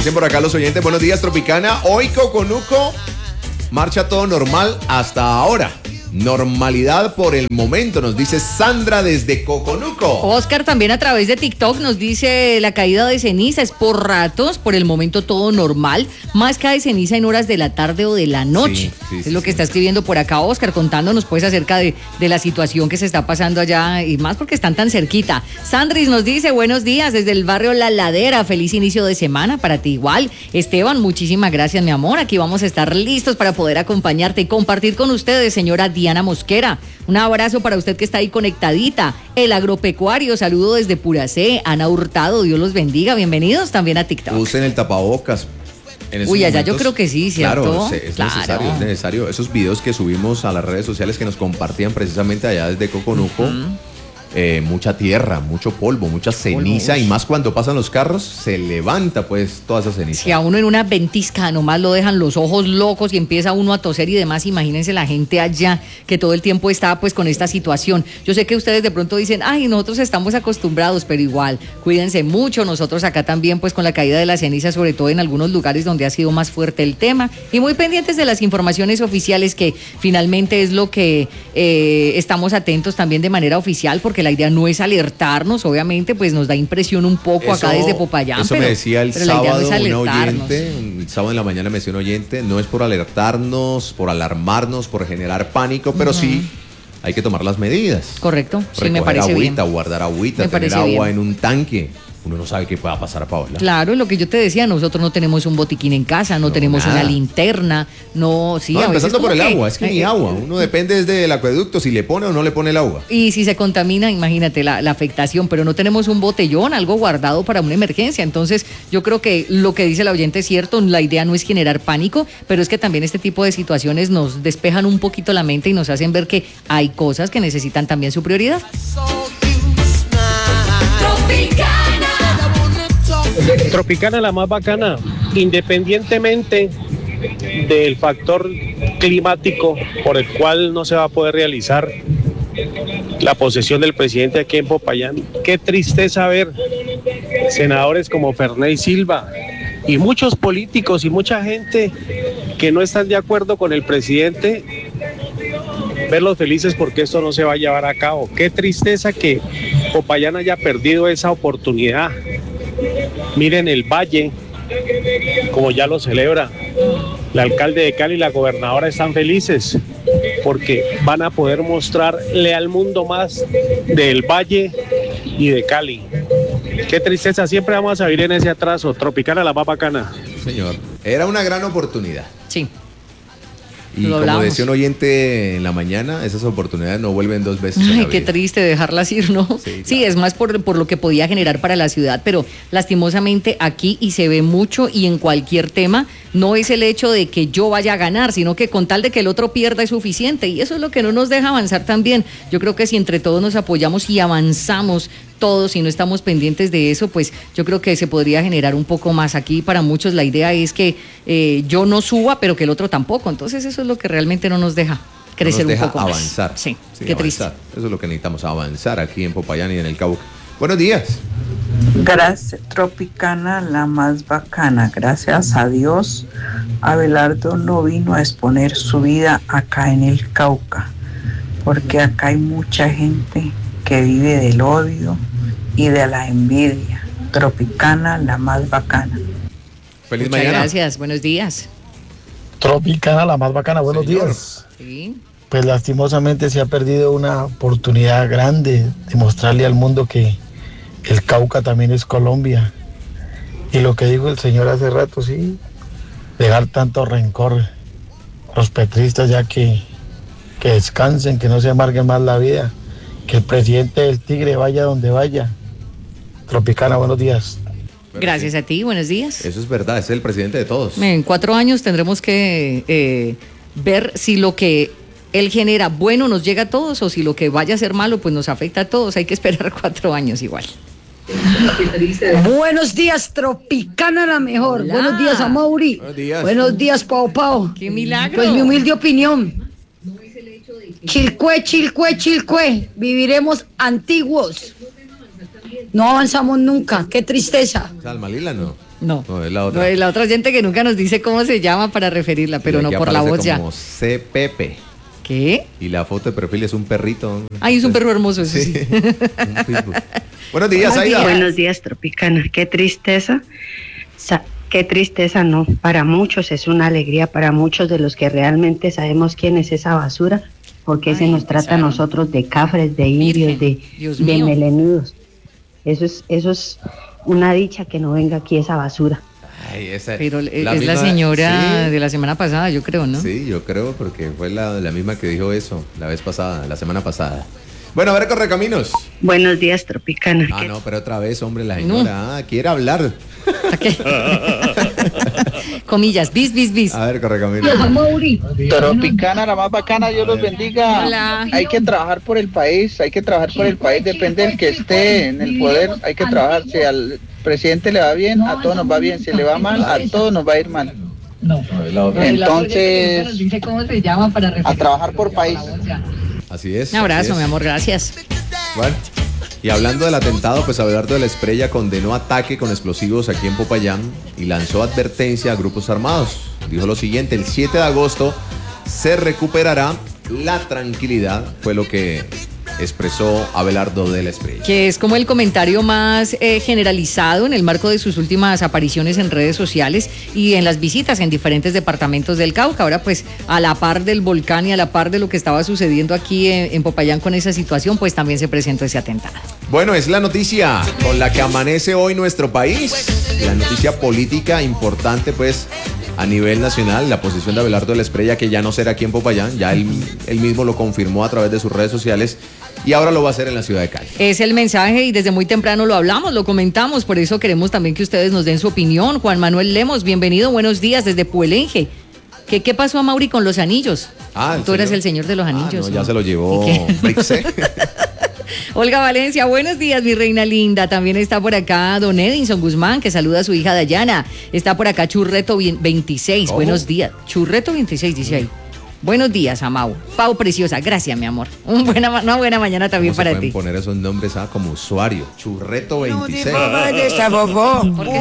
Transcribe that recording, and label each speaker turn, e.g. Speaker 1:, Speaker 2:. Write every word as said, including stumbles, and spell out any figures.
Speaker 1: Dicen por acá los oyentes, buenos días Tropicana, hoy Coconuco marcha todo normal hasta ahora. Normalidad por el momento, nos dice Sandra desde Coconuco.
Speaker 2: Oscar también a través de TikTok nos dice la caída de ceniza es por ratos, por el momento todo normal, más cae ceniza en horas de la tarde o de la noche. Sí, sí, es sí, lo que sí. está escribiendo por acá Oscar, contándonos pues acerca de, de la situación que se está pasando allá y más porque están tan cerquita. Sandris nos dice buenos días desde el barrio La Ladera, feliz inicio de semana para ti igual. Esteban, muchísimas gracias mi amor, aquí vamos a estar listos para poder acompañarte y compartir con ustedes, señora Diana Mosquera. Un abrazo para usted que está ahí conectadita. El agropecuario, saludo desde Puracé. Ana Hurtado, Dios los bendiga. Bienvenidos también a TikTok.
Speaker 1: Usen el tapabocas. En
Speaker 2: Uy, allá momentos, yo creo que sí, ¿cierto?
Speaker 1: Claro, es, es claro. necesario, es necesario. Esos videos que subimos a las redes sociales que nos compartían precisamente allá desde Coconuco. Uh-huh. Eh, mucha tierra, mucho polvo, mucha ceniza, polvo. Y más cuando pasan los carros, se levanta pues toda esa ceniza.
Speaker 2: Si a uno en una ventisca nomás lo dejan los ojos locos y empieza uno a toser y demás, imagínense la gente allá que todo el tiempo está pues con esta situación. Yo sé que ustedes de pronto dicen, ay, nosotros estamos acostumbrados, pero igual, cuídense mucho, nosotros acá también pues con la caída de la ceniza, sobre todo en algunos lugares donde ha sido más fuerte el tema, y muy pendientes de las informaciones oficiales que finalmente es lo que eh, estamos atentos también de manera oficial, porque la idea no es alertarnos, obviamente, pues nos da impresión un poco eso, acá desde Popayán.
Speaker 1: Eso pero, me decía el sábado no es un oyente, el sábado en la mañana me decía un oyente, no es por alertarnos, por alarmarnos, por generar pánico, pero uh-huh. sí hay que tomar las medidas.
Speaker 2: Correcto,
Speaker 1: Recoger
Speaker 2: sí me parece
Speaker 1: agüita,
Speaker 2: bien.
Speaker 1: guardar agüita, me tener agua bien. En un tanque. Uno no sabe qué pueda pasar, Paola.
Speaker 2: Claro, lo que yo te decía, nosotros no tenemos un botiquín en casa, no, no tenemos nada. Una linterna, no, sí.
Speaker 1: No,
Speaker 2: a
Speaker 1: empezando por el
Speaker 2: que,
Speaker 1: agua, es que eh, ni agua, uno depende desde el acueducto, si le pone o no le pone el agua.
Speaker 2: Y si se contamina, imagínate la, la afectación, pero no tenemos un botellón, algo guardado para una emergencia. Entonces, yo creo que lo que dice la oyente es cierto, la idea no es generar pánico, pero es que también este tipo de situaciones nos despejan un poquito la mente y nos hacen ver que hay cosas que necesitan también su prioridad.
Speaker 3: Tropicana la más bacana, independientemente del factor climático por el cual no se va a poder realizar la posesión del presidente aquí en Popayán. Qué tristeza ver senadores como Ferney Silva y muchos políticos y mucha gente que no están de acuerdo con el presidente, verlos felices porque esto no se va a llevar a cabo. Qué tristeza que Popayán haya perdido esa oportunidad. Miren el Valle, como ya lo celebra. El alcalde de Cali y la gobernadora están felices porque van a poder mostrarle al mundo más del Valle y de Cali. Qué tristeza, siempre vamos a vivir en ese atraso. Tropicana la más bacana.
Speaker 1: Señor, era una gran oportunidad.
Speaker 2: Sí.
Speaker 1: Y como hablamos. Decía un oyente en la mañana, esas oportunidades no vuelven dos veces.
Speaker 2: Ay, qué triste dejarlas ir, ¿no? Sí, claro. Sí, es más por, por lo que podía generar para la ciudad, pero lastimosamente aquí, y se ve mucho y en cualquier tema, no es el hecho de que yo vaya a ganar, sino que con tal de que el otro pierda es suficiente, y eso es lo que no nos deja avanzar también. Yo creo que si entre todos nos apoyamos y avanzamos todos y no estamos pendientes de eso, pues yo creo que se podría generar un poco más. Aquí para muchos la idea es que eh, yo no suba, pero que el otro tampoco. Entonces eso es lo que realmente no nos deja crecer
Speaker 1: no nos deja
Speaker 2: un poco
Speaker 1: avanzar.
Speaker 2: Más. Sí,
Speaker 1: sí,
Speaker 2: qué
Speaker 1: avanzar.
Speaker 2: triste.
Speaker 1: Eso es lo que necesitamos, avanzar aquí en Popayán y en el Cauca. Buenos días.
Speaker 4: Gracias, Tropicana, la más bacana. Gracias a Dios, Abelardo no vino a exponer su vida acá en el Cauca, porque acá hay mucha gente que vive del odio y de la envidia. Tropicana, la más bacana.
Speaker 1: Feliz
Speaker 2: Muchas
Speaker 1: mañana.
Speaker 2: Gracias, buenos días.
Speaker 5: Tropicana, la más bacana, buenos Señor. días.
Speaker 2: Sí.
Speaker 5: Pues lastimosamente se ha perdido una oportunidad grande de mostrarle al mundo que el Cauca también es Colombia. Y lo que dijo el señor hace rato, sí, dejar tanto rencor a los petristas, ya que, que descansen, que no se amarguen más la vida, que el presidente del Tigre vaya donde vaya. Tropicana, buenos días.
Speaker 2: Gracias a ti, buenos días.
Speaker 1: Eso es verdad, es el presidente de todos.
Speaker 2: En cuatro años tendremos que eh, ver si lo que él genera bueno nos llega a todos o si lo que vaya a ser malo pues nos afecta a todos. Hay que esperar cuatro años igual.
Speaker 6: Buenos días, Tropicana la mejor.
Speaker 2: Hola.
Speaker 6: Buenos días, Amaury.
Speaker 1: Buenos días.
Speaker 6: Buenos días, Pau Pau.
Speaker 2: ¡Qué milagro!
Speaker 6: Pues mi humilde opinión. Chilcue, chilcue, chilcue. Viviremos antiguos. No avanzamos nunca. Qué tristeza.
Speaker 1: Salma Lila no.
Speaker 2: No,
Speaker 1: no es la otra.
Speaker 2: No, es la otra gente que nunca nos dice cómo se llama para referirla, pero no por la voz ya.
Speaker 1: Como C Pepe.
Speaker 2: ¿Qué?
Speaker 1: Y la foto de perfil es un perrito.
Speaker 2: Ay, es un perro hermoso, eso sí. sí.
Speaker 1: Buenos días, Aida.
Speaker 7: Buenos días, Tropicana. Qué tristeza. Sa Qué tristeza, no. Para muchos es una alegría, para muchos de los que realmente sabemos quién es esa basura, porque Ay, se nos trata a nosotros de cafres, de indios, de, de melenudos. Eso es, eso es una dicha que no venga aquí esa basura.
Speaker 1: Ay, esa,
Speaker 2: Pero la es misma, la señora sí, de la semana pasada, yo creo, ¿no?
Speaker 1: Sí, yo creo, porque fue la, la misma que dijo eso la vez pasada, la semana pasada. Bueno, a ver, Correcaminos.
Speaker 7: Buenos días, Tropicana.
Speaker 1: Ah, no, pero otra vez, hombre, la señora no. ah, quiere hablar.
Speaker 2: ¿Qué? Comillas, bis, bis, bis.
Speaker 1: A ver, Correcaminos.
Speaker 8: Tropicana, la más bacana, Dios los bendiga.
Speaker 2: Hola.
Speaker 8: Hay que trabajar por el país, hay que trabajar por el país, depende del que esté en el poder, hay que trabajar. Si al presidente le va bien, a todos nos va bien, si le va mal, a todos nos va a ir mal. Entonces, a trabajar por país.
Speaker 1: Así es.
Speaker 2: Un abrazo,
Speaker 1: es.
Speaker 2: mi amor, gracias.
Speaker 1: Bueno, y hablando del atentado, pues Abelardo de la Espriella condenó ataque con explosivos aquí en Popayán y lanzó advertencia a grupos armados. Dijo lo siguiente: el siete de agosto se recuperará la tranquilidad, fue lo que expresó Abelardo de la Espriella.
Speaker 2: Que es como el comentario más eh, generalizado en el marco de sus últimas apariciones en redes sociales y en las visitas en diferentes departamentos del Cauca. Ahora pues a la par del volcán y a la par de lo que estaba sucediendo aquí en, en Popayán con esa situación, pues también se presentó ese atentado.
Speaker 1: Bueno, es la noticia con la que amanece hoy nuestro país, la noticia política importante pues a nivel nacional, la posición de Abelardo de la Espriella, que ya no será aquí en Popayán, ya él, él mismo lo confirmó a través de sus redes sociales y ahora lo va a hacer en la ciudad de Cali.
Speaker 2: Es el mensaje y desde muy temprano lo hablamos, lo comentamos, por eso queremos también que ustedes nos den su opinión. Juan Manuel Lemos, bienvenido, buenos días desde Puelenje. ¿Qué, qué pasó a Mauri con los anillos?
Speaker 1: Ah,
Speaker 2: Tú eres el señor de los anillos.
Speaker 1: Ah, no, ya se lo llevó Brixe.
Speaker 2: Olga Valencia, buenos días, mi reina linda. También está por acá don Edinson Guzmán, que saluda a su hija Dayana. Está por acá Churreto veintiséis, ¿Cómo? Buenos días. Churreto veintiséis dice ahí. Buenos días, Amau. Pau Preciosa, gracias, mi amor. Un buena, una buena mañana también para ti.
Speaker 1: Poner esos nombres ah, como usuario. Churreto veintiséis.
Speaker 2: No,